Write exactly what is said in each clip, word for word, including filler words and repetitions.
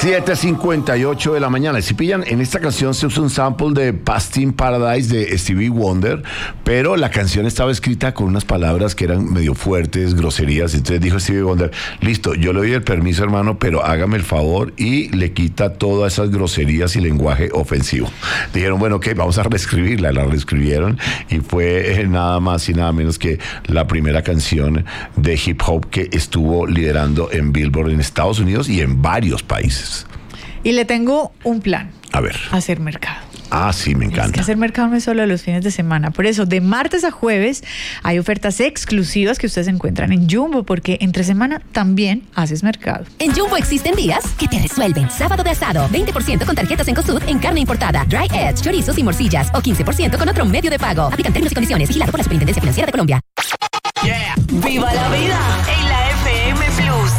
siete cincuenta y ocho de la mañana. Si pillan, en esta canción se usa un sample de Past in Paradise de Stevie Wonder, pero la canción estaba escrita con unas palabras que eran medio fuertes, groserías. Entonces dijo Stevie Wonder, listo, yo le doy el permiso, hermano, pero hágame el favor y le quita todas esas groserías y lenguaje ofensivo. Dijeron, bueno, ok, vamos a reescribirla. La reescribieron y fue eh, nada más y nada menos que la primera canción de hip hop que estuvo liderando en Billboard en Estados Unidos y en varios países. Y le tengo un plan. A ver. Hacer mercado. Ah, sí, me encanta. Es que hacer mercado no es solo los fines de semana. Por eso, de martes a jueves hay ofertas exclusivas que ustedes encuentran en Jumbo, porque entre semana también haces mercado. En Jumbo existen días que te resuelven. Sábado de asado, veinte por ciento con tarjetas en Cosud en carne importada, Dry Edge, chorizos y morcillas, o quince por ciento con otro medio de pago. Aplican términos y condiciones. Vigilado por la Superintendencia Financiera de Colombia. Yeah. ¡Viva la vida! En la F M Plus.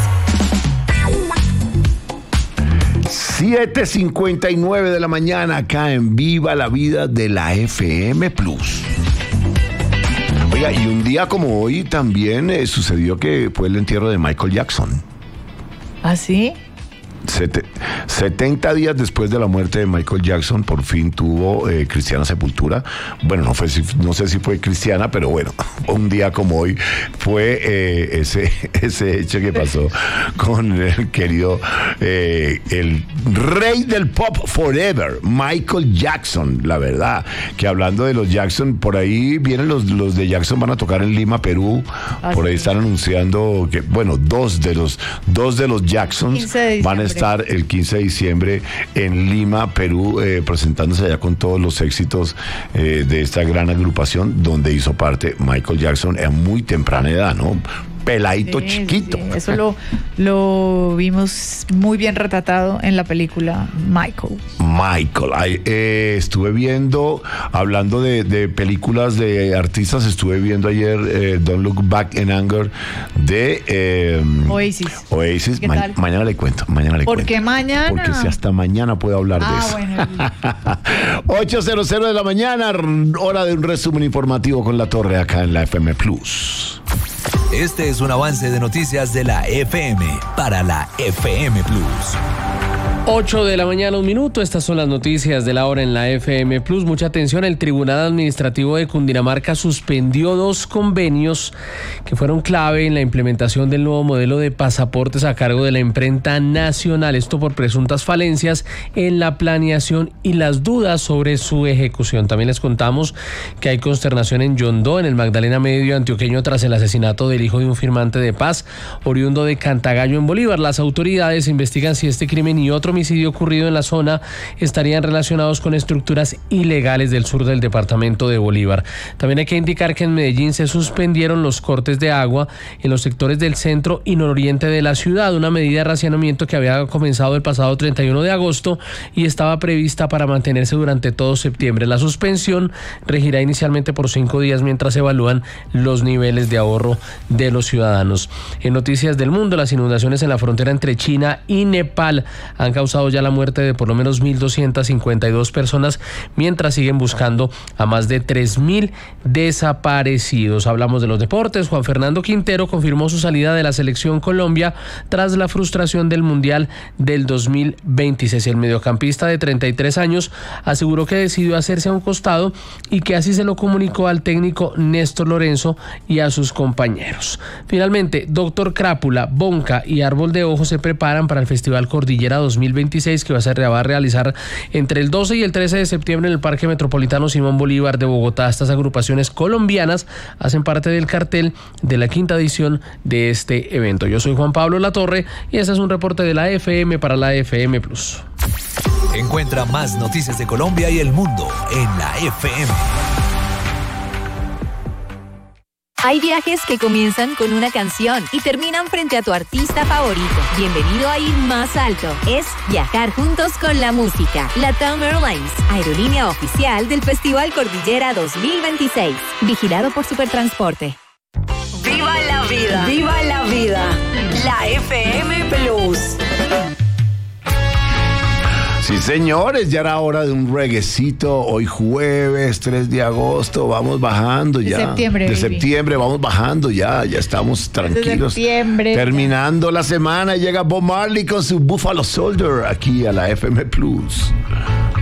siete cincuenta y nueve de la mañana acá en Viva la Vida de la F M Plus. Oiga, y un día como hoy también eh, sucedió que fue el entierro de Michael Jackson. ¿Ah, sí? Sete, setenta días después de la muerte de Michael Jackson, por fin tuvo eh, cristiana sepultura. Bueno, no, fue, no sé si fue cristiana, pero bueno, un día como hoy fue eh, ese, ese hecho que pasó con el querido, eh, el rey del pop forever, Michael Jackson. La verdad, que hablando de los Jackson, por ahí vienen los, los de Jackson, van a tocar en Lima, Perú. Ah, por ahí sí. Están anunciando que, bueno, dos de los, dos de los Jacksons van a estar el quince de diciembre en Lima, Perú, eh, presentándose allá con todos los éxitos eh, de esta gran agrupación donde hizo parte Michael Jackson a muy temprana edad, ¿no? Peladito sí, chiquito. Sí. Eso lo, lo vimos muy bien retratado en la película Michael. Michael. Ay, eh, estuve viendo, hablando de, de películas de artistas, estuve viendo ayer eh, Don't Look Back in Anger de eh, Oasis. Oasis. Ma- mañana le cuento. Mañana le ¿Por cuento. qué mañana? Porque si hasta mañana puedo hablar ah, de eso. Bueno. ocho de la mañana, hora de un resumen informativo con La Torre acá en la F M Plus. Este es un avance de noticias de la F M para la F M Plus. ocho de la mañana, un minuto. Estas son las noticias de la hora en la F M Plus. Mucha atención, el Tribunal Administrativo de Cundinamarca suspendió dos convenios que fueron clave en la implementación del nuevo modelo de pasaportes a cargo de la imprenta nacional. Esto por presuntas falencias en la planeación y las dudas sobre su ejecución. También les contamos que hay consternación en Yondó, en el Magdalena Medio antioqueño, tras el asesinato del hijo de un firmante de paz oriundo de Cantagallo en Bolívar. Las autoridades investigan si este crimen y otro homicidio ocurrido en la zona estarían relacionados con estructuras ilegales del sur del departamento de Bolívar. También hay que indicar que en Medellín se suspendieron los cortes de agua en los sectores del centro y nororiente de la ciudad, una medida de racionamiento que había comenzado el pasado treinta y uno de agosto y estaba prevista para mantenerse durante todo septiembre. La suspensión regirá inicialmente por cinco días mientras se evalúan los niveles de ahorro de los ciudadanos. En noticias del mundo, las inundaciones en la frontera entre China y Nepal han causado ya la muerte de por lo menos mil doscientas cincuenta y dos personas, mientras siguen buscando a más de tres mil desaparecidos. Hablamos de los deportes. Juan Fernando Quintero confirmó su salida de la selección Colombia tras la frustración del Mundial del dos mil veintiséis. El mediocampista de treinta y tres años aseguró que decidió hacerse a un costado y que así se lo comunicó al técnico Néstor Lorenzo y a sus compañeros. Finalmente, Doctor Crápula, Bonca y Árbol de Ojo se preparan para el Festival Cordillera dos mil veintiséis que va a realizar entre el doce y el trece de septiembre en el Parque Metropolitano Simón Bolívar de Bogotá. Estas agrupaciones colombianas hacen parte del cartel de la quinta edición de este evento. Yo soy Juan Pablo Latorre y este es un reporte de la F M para la F M Plus. Encuentra más noticias de Colombia y el mundo en la F M. Hay viajes que comienzan con una canción y terminan frente a tu artista favorito. Bienvenido a ir más alto. Es viajar juntos con la música. LATAM Airlines, aerolínea oficial del Festival Cordillera dos mil veintiséis. Vigilado por Supertransporte. ¡Viva la vida! ¡Viva la vida! La F M Plus. Sí, señores, ya era hora de un reguecito. Hoy jueves, tres de agosto, vamos bajando ya. De septiembre, De baby. septiembre, vamos bajando ya, ya estamos tranquilos. septiembre, Terminando la semana, llega Bob Marley con su Buffalo Soldier aquí a la F M Plus.